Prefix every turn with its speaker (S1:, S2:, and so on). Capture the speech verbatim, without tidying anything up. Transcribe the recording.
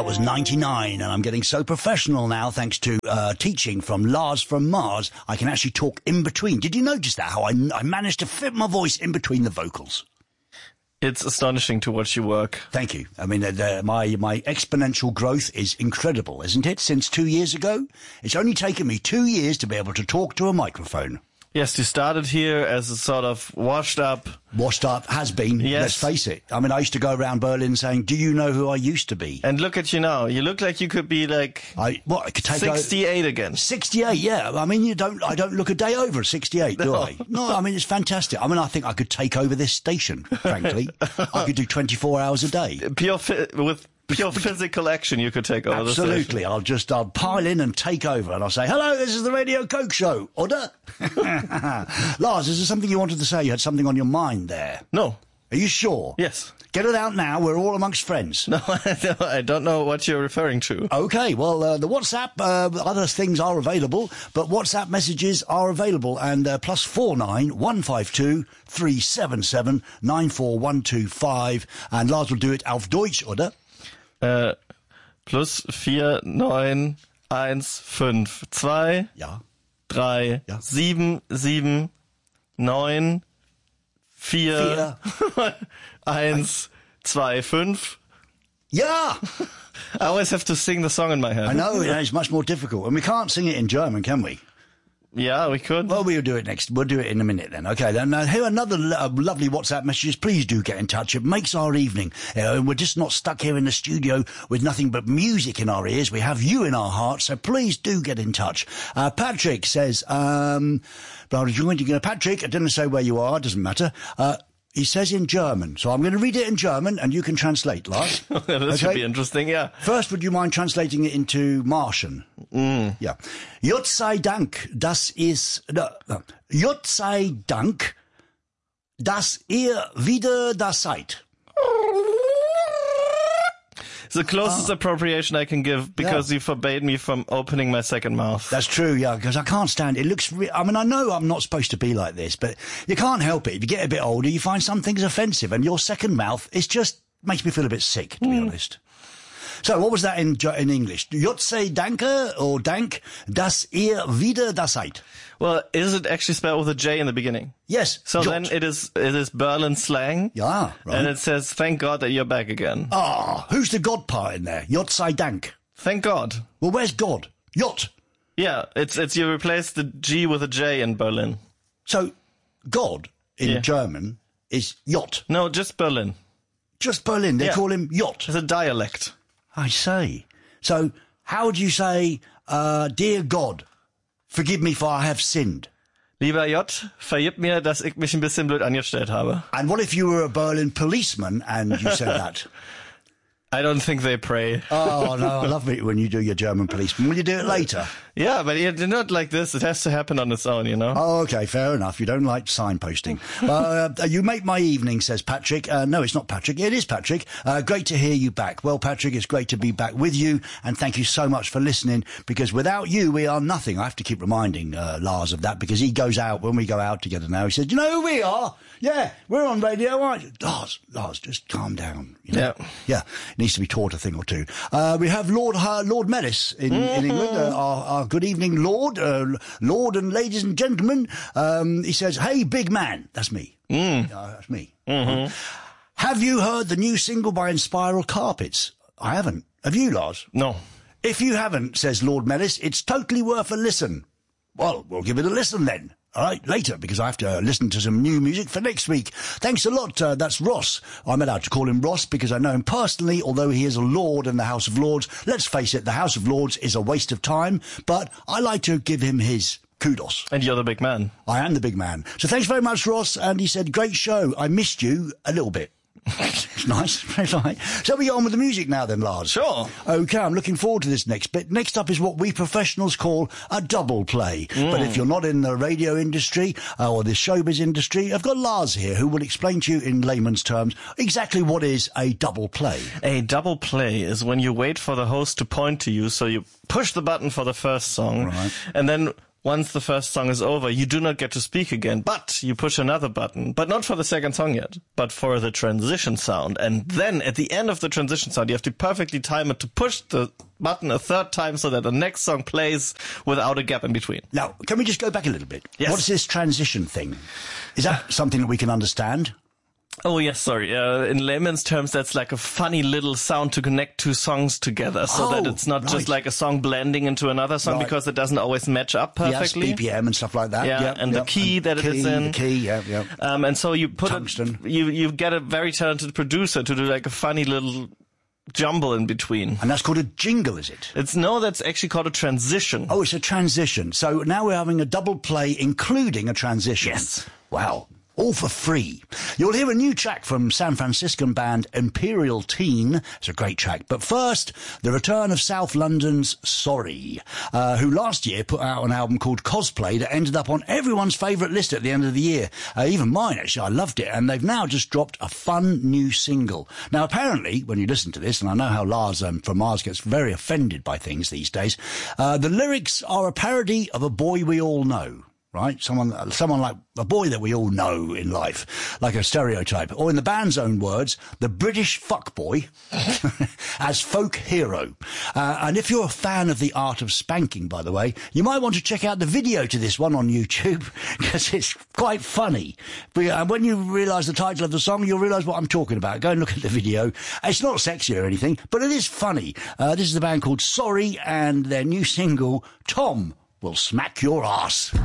S1: That was ninety-nine, and I'm getting so professional now thanks to uh, teaching from Lars from Mars. I can actually talk in between. Did you notice that, how I, I managed to fit my voice in between the vocals?
S2: It's astonishing to watch you work.
S1: Thank you. I mean, the, the, my my exponential growth is incredible, isn't it? Since two years ago, it's only taken me two years to be able to talk to a microphone.
S2: Yes, you started here as a sort of washed up...
S1: Washed up, has been,
S2: yes.
S1: Let's face it. I mean, I used to go around Berlin saying, do you know who I used to be?
S2: And look at you now. You look like you could be like
S1: I, what, I could take
S2: sixty-eight o- again.
S1: sixty-eight, yeah. I mean, you don't. I don't look a day over sixty-eight, do
S2: no.
S1: I? No, I mean, it's fantastic. I mean, I think I could take over this station, frankly. I could do twenty-four hours a day.
S2: Pure fi- with... Pure physical action, you could take over
S1: Absolutely.
S2: the station.
S1: I'll just, I'll pile in and take over and I'll say, hello, this is the Radio Coke Show. Order. Lars, is there something you wanted to say? You had something on your mind there.
S2: No.
S1: Are you sure?
S2: Yes.
S1: Get it out now. We're all amongst friends.
S2: No, I don't know what you're referring to.
S1: Okay, well, uh, the WhatsApp, uh, other things are available, but WhatsApp messages are available, and uh, plus four nine one five two three seven seven nine four one two five, and Lars will do it auf Deutsch, oder?
S2: Äh, plus vier neun eins fünf zwei
S1: ja.
S2: drei
S1: ja.
S2: sieben sieben neun vier eins zwei fünf.
S1: Yeah.
S2: I always have to sing the song in my head.
S1: I know, yeah, it's much more difficult, and we can't sing it in German, can we?
S2: Yeah, we could.
S1: Well, we'll do it next. We'll do it in a minute then. Okay, then uh, here are another uh, lovely WhatsApp messages. Please do get in touch. It makes our evening. You know, and we're just not stuck here in the studio with nothing but music in our ears. We have you in our hearts, so please do get in touch. Uh, Patrick says, um, Patrick, I didn't say where you are, doesn't matter. Uh, He says in German, so I'm going to read it in German and you can translate, Lars.
S2: This
S1: okay?
S2: should be interesting, yeah.
S1: First, would you mind translating it into Martian?
S2: Mm.
S1: Yeah. Gott sei Dank, das ist, no, no. Gott sei Dank, dass ihr wieder da seid.
S2: It's the closest ah. appropriation I can give because yeah. you forbade me from opening my second mouth.
S1: That's true, yeah, because I can't stand it. It looks, re- I mean, I know I'm not supposed to be like this, but you can't help it. If you get a bit older, you find some things offensive, and your second mouth, is just, makes me feel a bit sick, to mm. be honest. So, what was that in in English? Gott sei Danke, or Dank, dass ihr wieder da seid.
S2: Well, is it actually spelled with a J in the beginning?
S1: Yes.
S2: So
S1: Jot.
S2: then it is it is Berlin slang.
S1: Yeah, right.
S2: And it says, thank God that you're back again.
S1: Ah, who's the God part in there? Gott sei Dank.
S2: Thank God.
S1: Well, where's God? Jot.
S2: Yeah, it's it's you replace the G with a J in Berlin.
S1: So, God in
S2: yeah.
S1: German is Jot.
S2: No, just Berlin.
S1: Just Berlin. They
S2: yeah.
S1: call him Jot.
S2: It's a dialect.
S1: I see. So, how would you say, uh, dear God, forgive me for I have sinned?
S2: Lieber J, vergib mir, dass ich mich ein bisschen blöd angestellt habe.
S1: And what if you were a Berlin policeman and you said that?
S2: I don't think they pray.
S1: Oh, no, I love it when you do your German policeman. Will you do it later?
S2: Yeah, but it's not like this. It has to happen on its own, you know?
S1: Oh, okay, fair enough. You don't like signposting. uh, you make my evening, says Patrick. Uh, no, it's not Patrick. It is Patrick. Uh, great to hear you back. Well, Patrick, it's great to be back with you, and thank you so much for listening, because without you, we are nothing. I have to keep reminding uh, Lars of that, because he goes out, when we go out together now, he says, you know who we are? Yeah, we're on radio, aren't you? Lars, Lars, just calm down. You know?
S2: Yeah.
S1: Yeah, needs to be taught a thing or two. Uh, we have Lord uh, Lord Mellis in, mm-hmm. in England. Uh, our, our good evening, Lord, uh, Lord and ladies and gentlemen. Um, he says, hey, big man. That's me.
S2: Mm.
S1: Uh, that's me.
S2: Mm-hmm.
S1: Have you heard the new single by Inspiral Carpets? I haven't. Have you, Lars?
S2: No.
S1: If you haven't, says Lord Mellis, it's totally worth a listen. Well, we'll give it a listen then. All right, later, because I have to uh, listen to some new music for next week. Thanks a lot. Uh, that's Ross. I'm allowed to call him Ross because I know him personally, although he is a lord in the House of Lords. Let's face it, the House of Lords is a waste of time, but I like to give him his kudos.
S2: And you're the big man.
S1: I am the big man. So thanks very much, Ross. And he said, great show. I missed you a little bit. It's nice. So we get on with the music now then, Lars.
S2: Sure.
S1: Okay, I'm looking forward to this next bit. Next up is what we professionals call a double play. Mm. But if you're not in the radio industry uh, or the showbiz industry, I've got Lars here who will explain to you in layman's terms exactly what is a double play.
S2: A double play is when you wait for the host to point to you, so you push the button for the first song,
S1: right.
S2: and then once the first song is over, you do not get to speak again, but you push another button, but not for the second song yet, but for the transition sound. And then at the end of the transition sound, you have to perfectly time it to push the button a third time so that the next song plays without a gap in between.
S1: Now, can we just go back a little bit?
S2: Yes.
S1: What is this transition thing? Is that something that we can understand?
S2: Oh, yes, sorry. Uh, in layman's terms, that's like a funny little sound to connect two songs together so
S1: oh,
S2: that it's not
S1: right.
S2: just like a song blending into another song
S1: right.
S2: because it doesn't always match up perfectly.
S1: Yes, B P M and stuff like that.
S2: Yeah,
S1: yeah
S2: and
S1: yeah.
S2: the key
S1: and
S2: that
S1: key,
S2: it is in.
S1: The key, yeah, yeah.
S2: Um, and so you put
S1: Tungsten.
S2: it, you, you get a very talented producer to do like a funny little jumble in between.
S1: And that's called a jingle, is it?
S2: It's no, that's actually called a transition.
S1: Oh, it's a transition. So now we're having a double play, including a transition.
S2: Yes.
S1: Wow. All for free. You'll hear a new track from San Franciscan band Imperial Teen. It's a great track. But first, the return of South London's Sorry, uh, who last year put out an album called Cosplay that ended up on everyone's favourite list at the end of the year. Uh, even mine, actually. I loved it. And they've now just dropped a fun new single. Now, apparently, when you listen to this, and I know how Lars um, from Mars gets very offended by things these days, uh, the lyrics are a parody of A Boy We All Know. Right? Someone, someone like a boy that we all know in life, like a stereotype. Or in the band's own words, the British fuckboy as folk hero. Uh, and if you're a fan of the art of spanking, by the way, you might want to check out the video to this one on YouTube, because it's quite funny. But, uh, when you realise the title of the song, you'll realise what I'm talking about. Go and look at the video. It's not sexy or anything, but it is funny. Uh, this is the band called Sorry, and their new single, Tom Will Smack Your Ass.